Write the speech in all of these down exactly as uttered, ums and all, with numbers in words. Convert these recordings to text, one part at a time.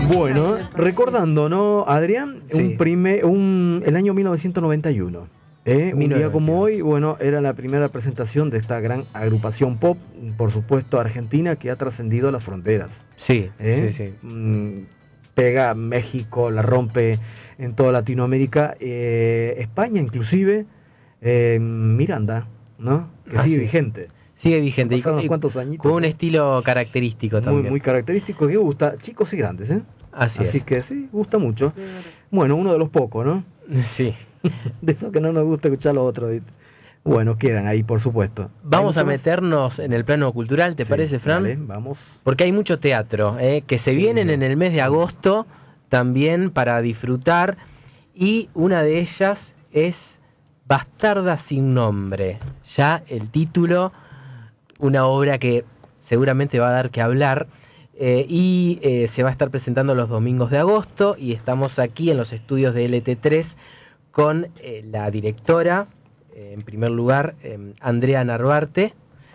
Bueno, recordando, ¿no, Adrián? Sí. Un primer, un, el año mil novecientos noventa y uno. ¿eh? Un día como hoy, bueno, era la primera presentación de esta gran agrupación pop, por supuesto argentina, que ha trascendido las fronteras. Sí, ¿eh? sí, sí. Mm, pega México, la rompe en toda Latinoamérica, eh, España inclusive, eh, Miranda, ¿no? Que Así sigue es. vigente. Sigue vigente. Han pasado Y, unos y cuantos añitos, con un ¿eh? estilo característico Muy, también. muy característico que gusta, chicos y grandes, ¿eh? Así, Así es. que sí, gusta mucho. Bueno, uno de los pocos, ¿no? Sí. De eso que no nos gusta escuchar los otros. ¿viste? Bueno, quedan ahí, por supuesto. Vamos a ¿Hay mucho más? meternos en el plano cultural, ¿te Sí, parece, Fran? dale, vamos. Porque hay mucho teatro, ¿eh? que se Qué vienen lindo. en el mes de agosto también para disfrutar. Y una de ellas es Bastarda sin nombre. Ya el título, una obra que seguramente va a dar que hablar. Eh, y eh, se va a estar presentando los domingos de agosto. Y estamos aquí en los estudios de L T tres con eh, la directora, eh, en primer lugar, eh, Andrea Narvarte,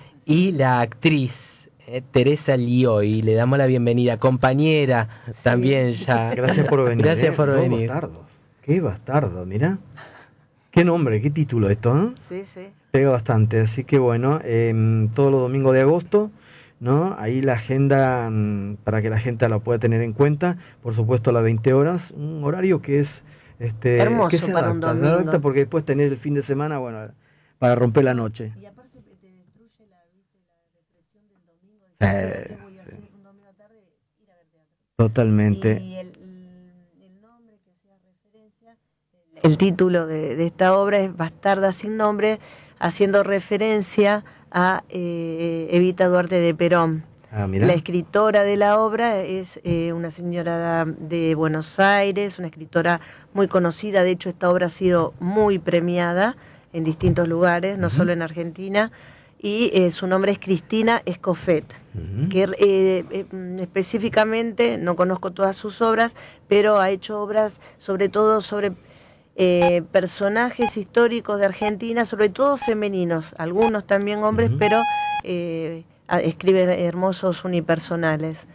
y la actriz eh, Teresa Lioy. Le damos la bienvenida, compañera también ya. Gracias por venir. Gracias ¿eh? por Dos venir. bastardos. Qué bastardo, mira. Qué nombre, qué título esto, ¿eh? Sí, sí. Pega bastante, así que bueno, eh, todos los domingos de agosto, ¿no? Ahí la agenda, mm, para que la gente la pueda tener en cuenta, por supuesto a las veinte horas, un horario que es este Hermoso que se para un adapta, se domingo. adapta porque después tener el fin de semana, bueno, para romper la noche. Y aparte te destruye la, ¿viste? La depresión del domingo. Sí, De ¿qué voy a sí. hacer un domingo tarde? Ir a ver teatro. Totalmente. Y el, el nombre que hacía referencia, el, el título de, de esta obra es Bastarda sin nombre, haciendo referencia a eh, Evita Duarte de Perón. Ah, mira. La escritora de la obra es eh, una señora de Buenos Aires, una escritora muy conocida. De hecho, esta obra ha sido muy premiada en distintos lugares, no Ujú. solo en Argentina. Y eh, su nombre es Cristina Escofet, Ujú. que eh, eh, específicamente, no conozco todas sus obras, pero ha hecho obras sobre todo sobre eh, personajes históricos de Argentina, sobre todo femeninos, algunos también hombres, Ujú. pero eh, a- escribe hermosos unipersonales.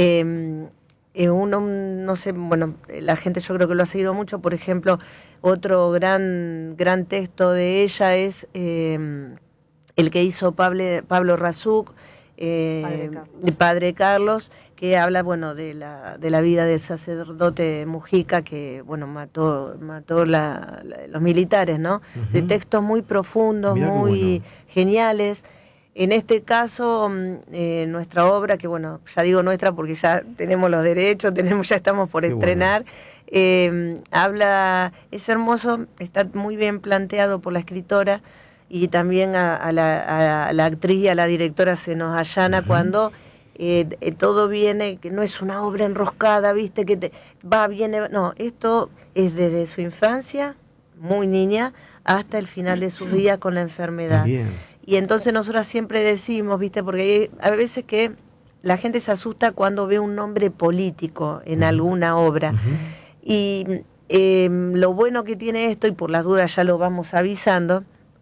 Eh, eh, uno, no sé, bueno, la gente yo creo que lo ha seguido mucho. Por ejemplo, otro gran, gran texto de ella es eh, el que hizo Pablo, Pablo Razúk, eh, Padre Carlos. de Padre Carlos, que habla, bueno, de la, de la vida del sacerdote Mujica, que, bueno, mató, mató la, la- los militares, ¿no? Ujú. De textos muy profundos, Mirá qué muy bueno. geniales. En este caso, mm, eh, nuestra obra, que bueno, ya digo nuestra porque ya tenemos los derechos, tenemos, ya estamos por Qué estrenar, eh, habla, es hermoso, está muy bien planteado por la escritora, y también a, a la, a la actriz y a la directora se nos allana Ujú. cuando eh, eh, todo viene, que no es una obra enroscada, viste, que te va, viene, no, esto es desde su infancia, muy niña, hasta el final de sus días con la enfermedad. Bien. Y entonces nosotros siempre decimos, viste, porque hay a veces que la gente se asusta cuando ve un nombre político en Ujú. alguna obra. Ujú. Y eh, lo bueno que tiene esto, y por las dudas ya lo vamos avisando,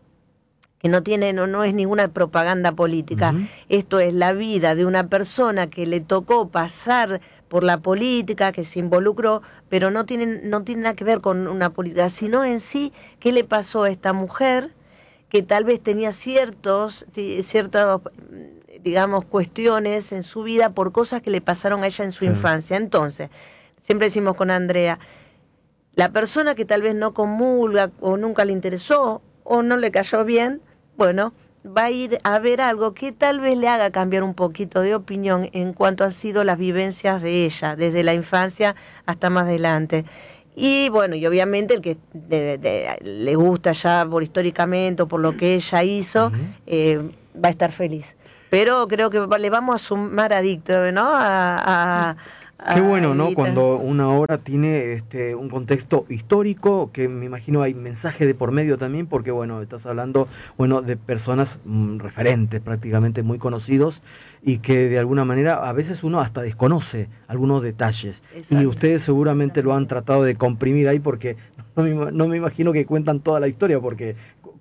que no tiene, no, no es ninguna propaganda política. Ujú. Esto es la vida de una persona que le tocó pasar por la política, que se involucró, pero no tiene, no tiene nada que ver con una política, sino en sí qué le pasó a esta mujer que tal vez tenía ciertos, ti- ciertas, digamos, cuestiones en su vida por cosas que le pasaron a ella en su Sí. infancia. Entonces, siempre decimos con Andrea, la persona que tal vez no comulga o nunca le interesó o no le cayó bien, bueno, va a ir a ver algo que tal vez le haga cambiar un poquito de opinión en cuanto han sido las vivencias de ella, desde la infancia hasta más adelante. Y bueno, y obviamente el que de- de- le gusta ya por históricamente o por lo que ella hizo, Ujú. eh, va a estar feliz. Pero creo que va- le vamos a sumar adicto, ¿no? A, a- Qué a bueno, ¿no? Evita. Cuando una obra tiene este un contexto histórico, que me imagino hay mensaje de por medio también, porque bueno, estás hablando, bueno, de personas mm, referentes, prácticamente muy conocidos, y que de alguna manera a veces uno hasta desconoce algunos detalles. Y Exacto. ustedes seguramente lo han tratado de comprimir ahí, porque no me, ima- no me imagino que cuentan toda la historia, porque cu-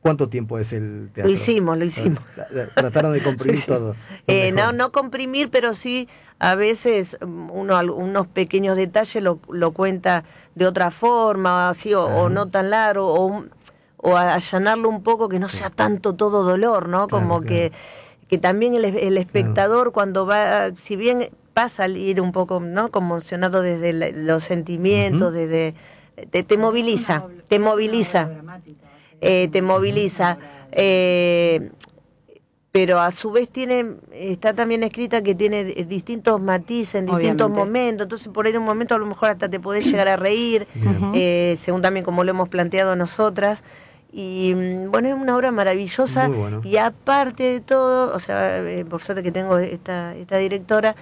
¿Cuánto tiempo es el teatro? Lo hicimos, lo hicimos. Trataron de comprimir Sí. todo. Eh, no, no comprimir, pero sí a veces uno unos pequeños detalles lo, lo cuenta de otra forma, así, o, o no tan largo, o, o allanarlo un poco, que no sea tanto todo dolor, ¿no? Como Claro, que, claro. que también el, el espectador, claro, cuando va, si bien pasa al ir un poco, ¿no?, conmocionado desde la, los sentimientos, uh-huh, desde te, te moviliza, te moviliza, eh, te moviliza. Eh, pero a su vez tiene, está también escrita que tiene distintos matices en distintos Obviamente. momentos, entonces por ahí en un momento a lo mejor hasta te podés llegar a reír, uh-huh, eh, según también como lo hemos planteado nosotras, y bueno, es una obra maravillosa, bueno. Y aparte de todo, o sea, eh, por suerte que tengo esta, esta directora,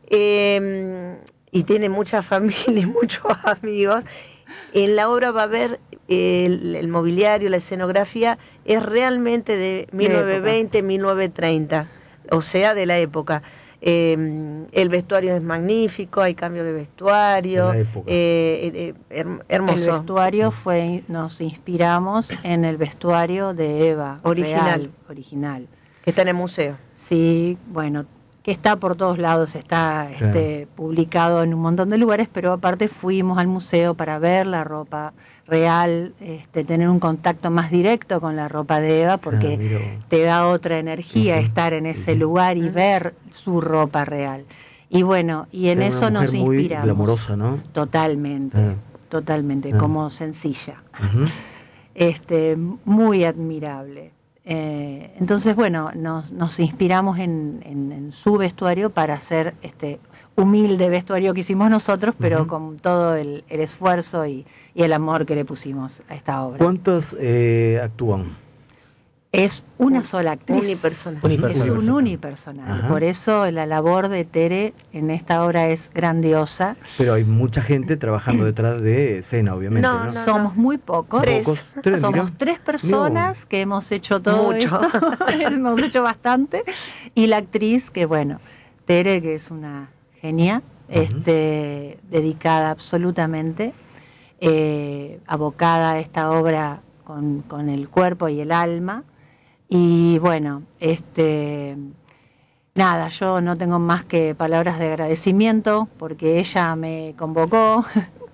eh, y tiene mucha familia y muchos amigos, en la obra va a haber el, el mobiliario, la escenografía, es realmente de mil novecientos veinte, mil novecientos treinta, o sea, de la época. Eh, el vestuario es magnífico, hay cambio de vestuario, de eh, eh, her, hermoso. El vestuario fue, nos inspiramos en el vestuario de Eva, original, real, original. Que está en el museo. Sí, bueno, que está por todos lados, está claro. este, publicado en un montón de lugares, pero aparte fuimos al museo para ver la ropa real, este, tener un contacto más directo con la ropa de Eva, porque ah, te da otra energía sí, sí, estar en ese sí, lugar y ver su ropa real. Y bueno, y en Era eso una mujer nos inspiramos. Muy glamorosa, ¿no? Totalmente, ah. totalmente, ah. como sencilla. Uh-huh. este, muy admirable. Eh, entonces, bueno, nos, nos inspiramos en, en, en su vestuario para hacer este humilde vestuario que hicimos nosotros, pero uh-huh, con todo el, el esfuerzo y, y el amor que le pusimos a esta obra. ¿Cuántos eh, actúan? Es una un, sola actriz. Unipersonal. Es un unipersonal. Ajá. Por eso la labor de Tere en esta obra es grandiosa. Pero hay mucha gente trabajando detrás de escena, obviamente. No, no, no somos no. muy pocos. Tres. ¿Pocos? ¿Tres? Somos Mirá. tres personas no. que hemos hecho todo Mucho. esto. hemos hecho bastante. Y la actriz, que bueno, Tere, que es una genia, uh-huh, este, dedicada absolutamente, eh, abocada a esta obra con, con el cuerpo y el alma. Y bueno, este, nada, yo no tengo más que palabras de agradecimiento porque ella me convocó.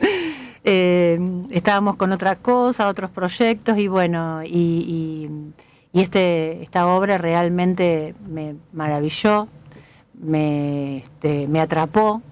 eh, estábamos con otras cosas, otros proyectos y bueno, y, y, y este, esta obra realmente me maravilló, me, este, me atrapó.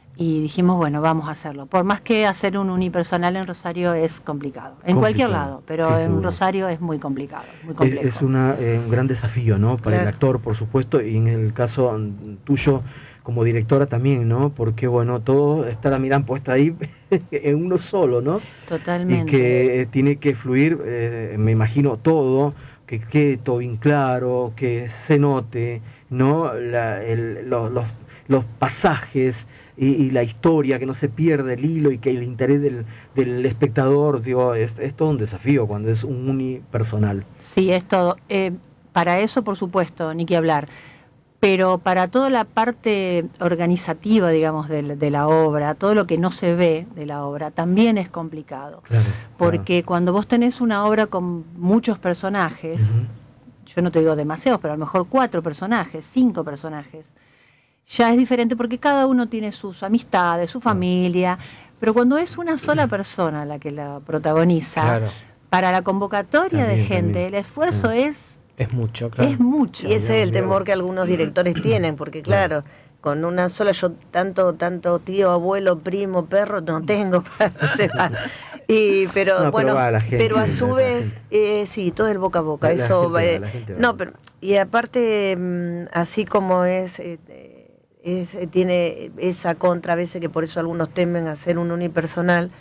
Y dijimos, bueno, vamos a hacerlo. Por más que hacer un unipersonal en Rosario es complicado. En complicado. Cualquier lado, pero sí, en seguro. Rosario es muy complicado. Muy complejo. Es, es una, eh, un gran desafío, ¿no? Para claro. el actor, por supuesto, y en el caso tuyo como directora también, ¿no? Porque, bueno, todo está la mirada puesta ahí en uno solo, ¿no? Totalmente. Y que eh, tiene que fluir, eh, me imagino, todo, que quede todo bien claro, que se note, ¿no? La, el, los, los, los pasajes y, y la historia, que no se pierde el hilo y que el interés del, del espectador, digo, es, es todo un desafío cuando es un unipersonal. Sí, es todo. Eh, para eso, por supuesto, ni que hablar. Pero para toda la parte organizativa, digamos, de, de la obra, todo lo que no se ve de la obra, también es complicado. Claro, porque claro. cuando vos tenés una obra con muchos personajes, uh-huh. yo no te digo demasiados, pero a lo mejor cuatro personajes, cinco personajes, ya es diferente porque cada uno tiene sus amistades, su familia, pero cuando es una sola persona la que la protagoniza, claro. para la convocatoria también, de gente, también. El esfuerzo sí. es... Es mucho, claro. Es mucho. Y ese es el temor que algunos directores tienen, porque claro, con una sola, yo tanto, tanto tío, abuelo, primo, perro, no tengo para llevar. Y, pero no, bueno, pero, gente, pero a su vez, eh, sí, todo el boca a boca. La, eso la gente, va, la gente no, pero, y aparte, así como es, eh, es, tiene esa contra a veces que por eso algunos temen hacer un unipersonal,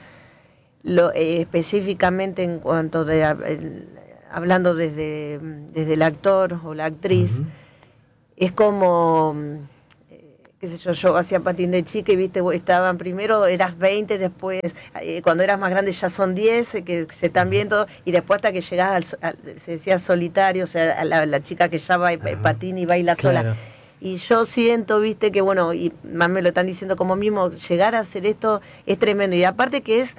lo, eh, específicamente en cuanto de... El, hablando desde, desde el actor o la actriz, uh-huh. es como, eh, qué sé yo, yo hacía patín de chica y viste, estaban primero, eras veinte, después, eh, cuando eras más grande ya son diez, eh, que se están viendo, y después hasta que llegás al, al se decía solitario, o sea, a la, la chica que ya va uh-huh. patín y baila claro. sola. Y yo siento, viste, que bueno, y más me lo están diciendo como mismo, llegar a hacer esto es tremendo, y aparte que es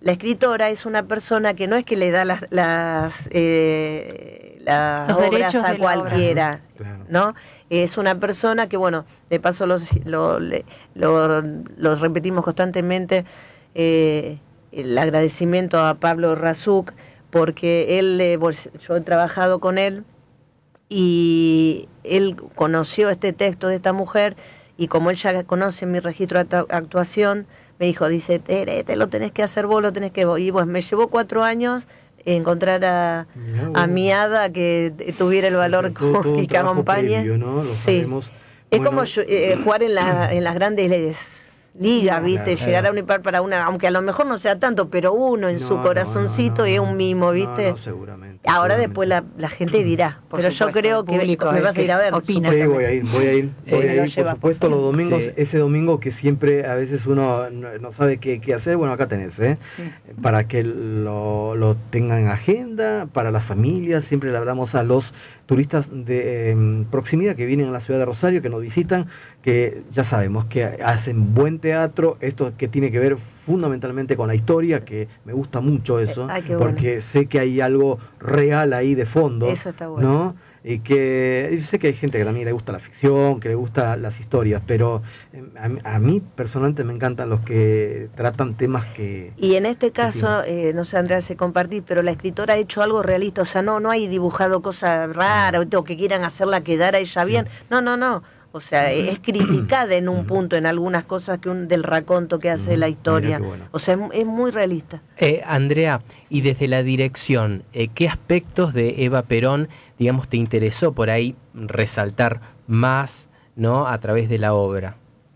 la escritora es una persona que no es que le da las, las, eh, las Los obras derechos a de la cualquiera, Claro. ¿no? Es una persona que, bueno, de paso los, lo, le- lo, lo repetimos constantemente, eh, el agradecimiento a Pablo Razuk, porque él, eh, vos- yo he trabajado con él y él conoció este texto de esta mujer y como él ya conoce mi registro de actu- actuación, me dijo, dice, Tere, te lo tenés que hacer vos, lo tenés que vos. Y pues me llevó cuatro años encontrar a, Mirá vos. a mi hada que t- tuviera el valor O sea, todo- como- todo un y que trabajo acompañe. previo, ¿no? Lo Sí. sabemos. Es Bueno, como yo- eh, jugar en, la, en las grandes les- ligas, ¿viste? Claro. Llegar a unipar para una, aunque a lo mejor no sea tanto, pero uno en no, su no, corazoncito no, y es no, un mimo, no, ¿viste? no, seguramente. Ahora seguramente. después la, la gente dirá, Por pero yo supuesto, creo el que público me es vas a el ir a que ver. opina. Sí, voy a ir, voy a ir, voy Eh, a lo ir, por lleva, supuesto, los domingos, Sí. ese domingo que siempre a veces uno no, no sabe qué, qué hacer, bueno, acá tenés, ¿eh? Sí. Para que lo, lo tengan en agenda, para las familias, siempre le hablamos a los turistas de eh, proximidad que vienen a la ciudad de Rosario, que nos visitan, que ya sabemos que hacen buen teatro, esto que tiene que ver fundamentalmente con la historia, que me gusta mucho eso, Ay, qué bueno. porque sé que hay algo real ahí de fondo, Eso está bueno. ¿no? Y que y sé que hay gente que también le gusta la ficción, que le gusta las historias, pero eh, a, mí- a mí personalmente me encantan los que tratan temas que... Y en este caso, eh, no sé, Andrea, si compartís, pero la escritora ha hecho algo realista, o sea, no, no hay dibujado cosas raras o que quieran hacerla quedar a ella Sí. bien. No, no, no. O sea, es criticada en un Ujú. punto, en algunas cosas que un, del raconto que hace Ujú. la Mira historia. qué bueno. O sea, es, es muy realista. Eh, Andrea, y desde la dirección, eh, ¿qué aspectos de Eva Perón, digamos, te interesó por ahí resaltar más, ¿no? A través de la obra.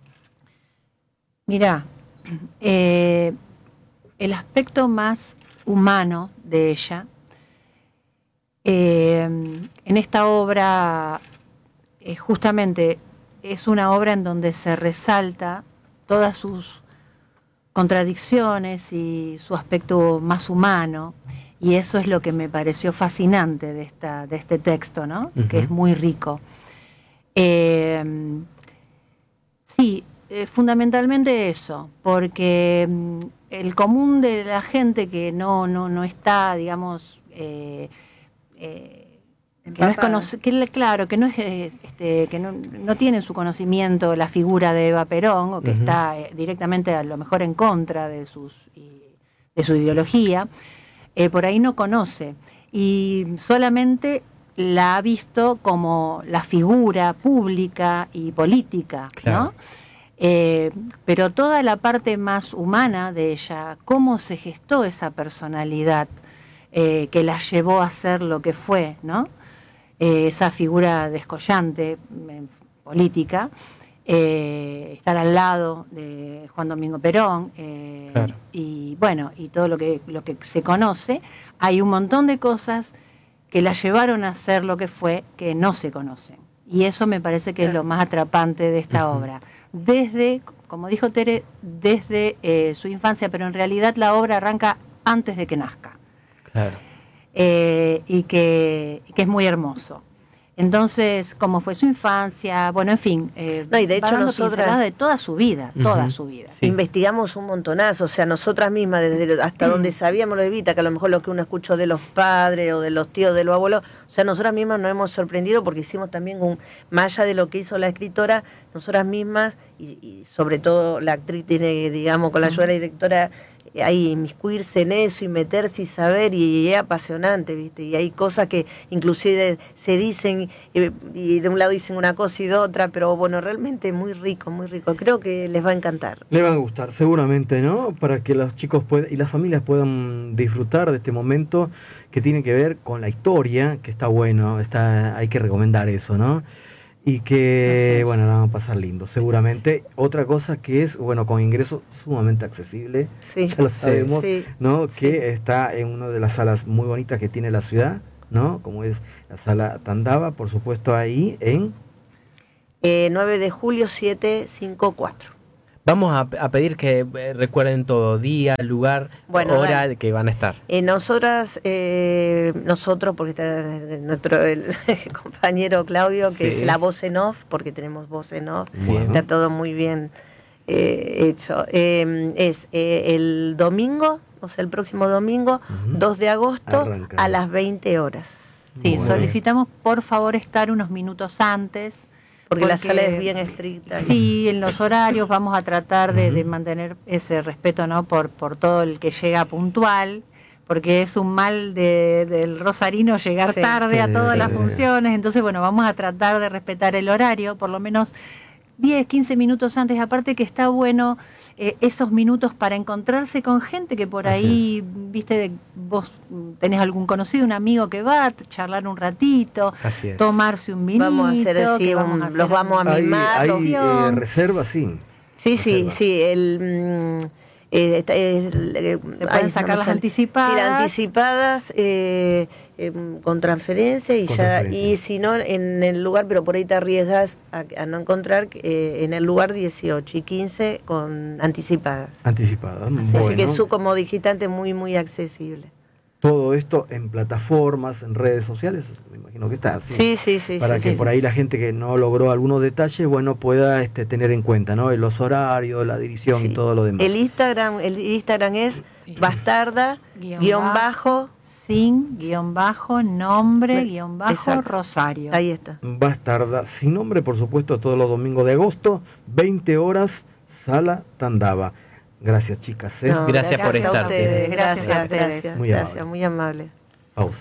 Mirá, eh, el aspecto más humano de ella, eh, en esta obra, eh, justamente es una obra en donde se resalta todas sus contradicciones y su aspecto más humano, y eso es lo que me pareció fascinante de, esta, de este texto, ¿no? Ujú. Que es muy rico. Eh, sí, eh, fundamentalmente eso, porque mm, el común de la gente que no, no, no está, digamos, eh, eh, que no es Empapada. conoc- que le- claro, que no es eh, este, que no, no tiene en su conocimiento la figura de Eva Perón, o que Ujú. está eh, directamente a lo mejor en contra de sus y- de su ideología, eh, por ahí no conoce y solamente la ha visto como la figura pública y política, Claro. ¿no? Eh, pero toda la parte más humana de ella, cómo se gestó esa personalidad eh, que la llevó a ser lo que fue, ¿no? Eh, esa figura descollante eh, política, eh, estar al lado de Juan Domingo Perón, eh, Claro. y bueno, y todo lo que, lo que se conoce, hay un montón de cosas que la llevaron a ser lo que fue, que no se conocen. Y eso me parece que es lo más atrapante de esta Ujú. obra. Desde, como dijo Tere, desde eh, su infancia, pero en realidad la obra arranca antes de que nazca. Claro. Eh, y, que, y que es muy hermoso. Entonces, cómo fue su infancia, bueno, en fin, eh, No, y de va hecho dando nosotras- pinceladas de toda su vida, toda Ujú. su vida. Sí. Investigamos un montonazo, o sea, nosotras mismas, desde lo- hasta donde sabíamos lo de Evita, que a lo mejor lo que uno escuchó de los padres o de los tíos, de los abuelos, o sea, nosotras mismas nos hemos sorprendido porque hicimos también un, más allá de lo que hizo la escritora, nosotras mismas, y, y sobre todo la actriz tiene, digamos, con la ayuda de la directora, eh, ahí inmiscuirse en eso y meterse y saber, y, es apasionante, ¿viste? Y hay cosas que inclusive se dicen, y, y de un lado dicen una cosa y de otra, pero bueno, realmente muy rico, muy rico. Creo que les va a encantar. Le van a gustar, seguramente, ¿no? Para que los chicos puedan, y las familias puedan disfrutar de este momento que tiene que ver con la historia, que está bueno, está, hay que recomendar eso, ¿no? Y que, Así es. bueno, la van a pasar lindo, seguramente. Otra cosa que es, bueno, con ingreso sumamente accesible, Sí. ya lo sabemos, Sí. ¿no? Sí. Que está en una de las salas muy bonitas que tiene la ciudad, ¿no? Como es la sala Tandava, por supuesto, ahí en... Eh, nueve de julio, siete cinco cuatro. Vamos a, a pedir que eh, recuerden todo, día, lugar, Bueno, hora dale. que van a estar. Eh, nosotras, eh, nosotros, porque está nuestro el compañero Claudio, que Sí. es la voz en off, porque tenemos voz en off, Bien. está todo muy bien eh, hecho. Eh, es eh, el domingo, o sea, el próximo domingo, uh-huh. dos de agosto, Arranca. a las veinte horas. Sí, bueno. solicitamos por favor estar unos minutos antes. Porque, porque la sala es bien estricta. Sí, en los horarios vamos a tratar de, uh-huh. de mantener ese respeto, ¿no? Por, por todo el que llega puntual, porque es un mal de, del rosarino llegar sí, tarde sí, a todas sí, las sí. funciones. Entonces, bueno, vamos a tratar de respetar el horario, por lo menos diez, quince minutos antes. Aparte que está bueno eh, esos minutos para encontrarse con gente que por ahí, viste, vos tenés algún conocido, un amigo que va, charlar un ratito, tomarse un vinito. Vamos a hacer así, vamos a hacer los vamos a mimar. ¿Hay, hay eh, reservas? Sí. Sí, sí, sí. El... Mm, Eh, eh, eh, se pueden sacar las anticipadas. Sí, las anticipadas eh, eh, con transferencia y con ya transferencia. Y si no en el lugar, pero por ahí te arriesgas a, a no encontrar eh, en el lugar dieciocho y quince con anticipadas. Anticipadas. Así, bueno. Así que su como digitante muy muy accesible. Todo esto en plataformas, en redes sociales, me imagino que está. Sí, sí, sí. sí para sí, que sí, por sí. ahí la gente que no logró algunos detalles, bueno, pueda este, tener en cuenta, ¿no? Los horarios, la dirección sí. y todo lo demás. El Instagram, el Instagram es sí. bastarda, guión, guión bajo, sin, guión bajo, nombre, Me, guión bajo, exacto. Rosario. Ahí está. Bastarda, sin nombre, por supuesto, todos los domingos de agosto, veinte horas, Sala Tandava. Gracias, chicas. ¿eh? No, gracias, gracias por estar. Gracias, gracias, gracias, gracias. Muy gracias, amable. Muy amable. Pausa.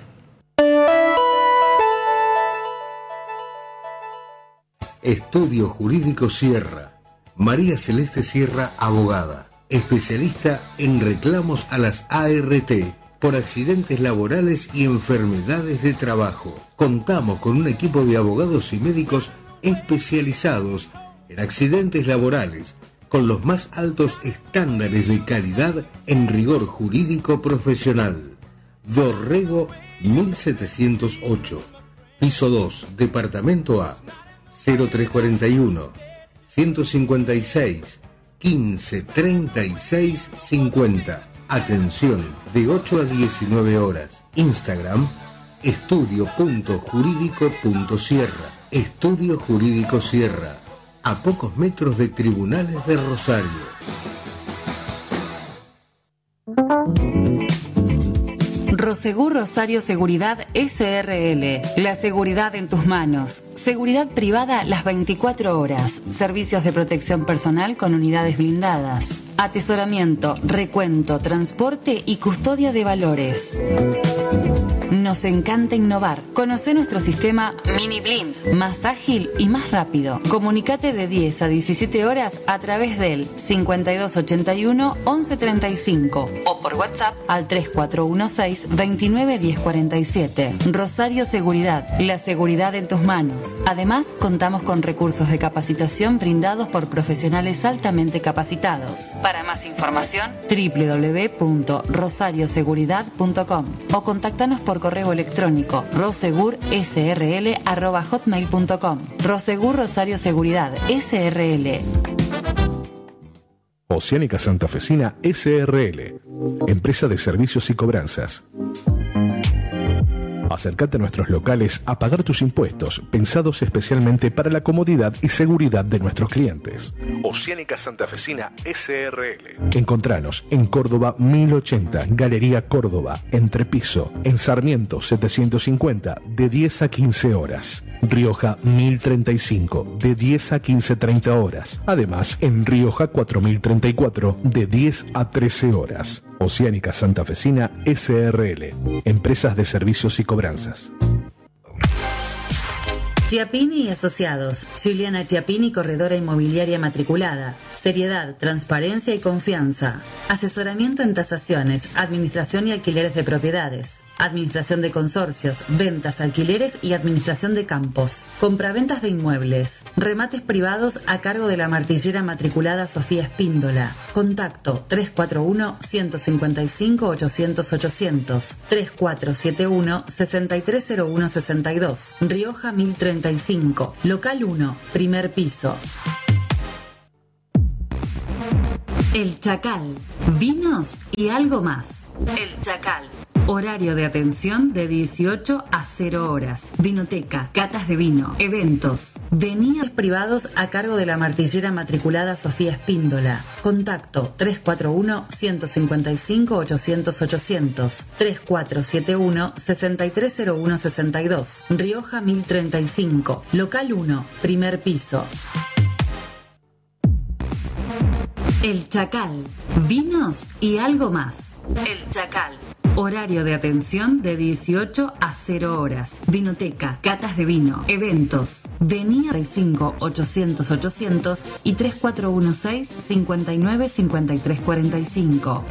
Estudio Jurídico Sierra. María Celeste Sierra, abogada, especialista en reclamos a las A R T por accidentes laborales y enfermedades de trabajo. Contamos con un equipo de abogados y médicos especializados en accidentes laborales, con los más altos estándares de calidad en rigor jurídico profesional. Dorrego mil setecientos ocho, piso dos, departamento A, cero tres cuarenta y uno, ciento cincuenta y seis, quince, treinta y seis, cincuenta. Atención, de ocho a diecinueve horas. Instagram, estudio punto jurídico punto sierra. Estudio Jurídico Sierra, a pocos metros de Tribunales de Rosario. Prosegur Rosario Seguridad S R L. La seguridad en tus manos. Seguridad privada las veinticuatro horas. Servicios de protección personal con unidades blindadas. Atesoramiento, recuento, transporte y custodia de valores. Nos encanta innovar. Conoce nuestro sistema Mini Blind, más ágil y más rápido. Comunicate de diez a diecisiete horas a través del cincuenta y dos ochenta y uno once treinta y cinco o por WhatsApp al tres cuatro uno seis veintinueve diez cuarenta y siete. Rosario Seguridad, la seguridad en tus manos. Además, contamos con recursos de capacitación brindados por profesionales altamente capacitados. Para más información, doble u doble u doble u punto rosario seguridad punto com o contáctanos por correo electrónico rosegur s r l arroba hotmail punto com. Rosegur Rosario Seguridad S R L. Oceánica Santafesina S R L, empresa de servicios y cobranzas. Acércate a nuestros locales a pagar tus impuestos, pensados especialmente para la comodidad y seguridad de nuestros clientes. Oceánica Santafesina S R L. Encontranos en Córdoba mil ochenta, Galería Córdoba, Entrepiso, en Sarmiento setecientos cincuenta, de diez a quince horas. Rioja mil treinta y cinco, de diez a quince treinta horas. Además, en Rioja cuatro mil treinta y cuatro, de diez a trece horas. Oceánica Santafesina S R L, empresas de servicios y cobranzas. Chiappini y Asociados, Juliana Chiappini, corredora inmobiliaria matriculada. Seriedad, transparencia y confianza. Asesoramiento en tasaciones, administración y alquileres de propiedades. Administración de consorcios, ventas, alquileres y administración de campos. Compraventas de inmuebles. Remates privados a cargo de la martillera matriculada Sofía Espíndola. Contacto tres cuatro uno, uno cinco cinco, ochocientos, ochocientos. tres cuatro siete uno, seis tres cero uno seis dos. Rioja mil treinta y cinco. Local uno, primer piso. El Chacal. Vinos y algo más. El Chacal. Horario de atención de dieciocho a cero horas. Vinoteca, catas de vino, eventos. Venidas privados a cargo de la martillera matriculada Sofía Espíndola. Contacto tres cuatro uno, uno cinco cinco, ochocientos, ochocientos. tres cuatro siete uno, seis tres cero uno, seis dos. Rioja mil treinta y cinco. Local uno, primer piso. El Chacal. Vinos y algo más. El Chacal. Horario de atención de dieciocho a cero horas. Vinoteca, catas de vino, eventos. Venía cinco, ochocientos, ochocientos y tres cuatro uno seis, cinco nueve, cinco tres cuatro cinco.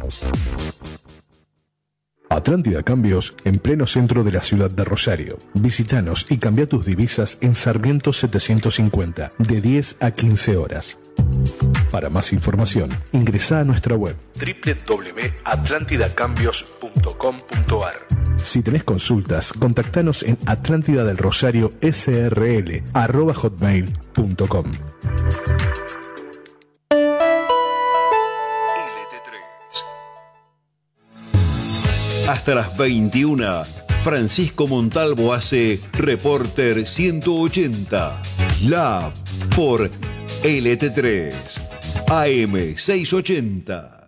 Atlántida Cambios, en pleno centro de la ciudad de Rosario. Visítanos y cambia tus divisas en Sarmiento setecientos cincuenta, de diez a quince horas. Para más información, ingresa a nuestra web doble u doble u doble u punto atlántida cambios punto com punto a r. Si tenés consultas, contactanos en atlántida del rosario s r l arroba hotmail punto com. Hasta las veintiuna, Francisco Montalvo hace Reporter ciento ochenta, Lab por L T tres, A M seiscientos ochenta.